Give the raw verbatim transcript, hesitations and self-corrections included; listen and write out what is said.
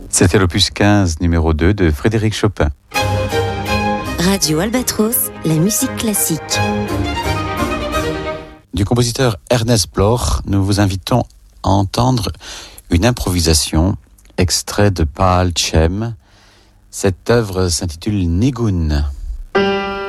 C'était l'opus quinze, numéro deux de Frédéric Chopin. Radio Albatros, la musique classique. Du compositeur Ernest Bloch, nous vous invitons à entendre une improvisation, extrait de Paal Chem. Cette œuvre s'intitule Nigun.